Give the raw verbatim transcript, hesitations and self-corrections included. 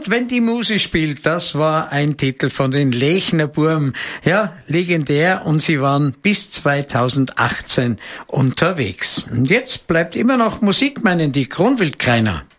Und wenn die Muse spielt, das war ein Titel von den Lechner Burm. Ja, legendär, und sie waren bis zweitausendachtzehn unterwegs. Und jetzt bleibt immer noch Musik, meinen die Kronwildkreiner.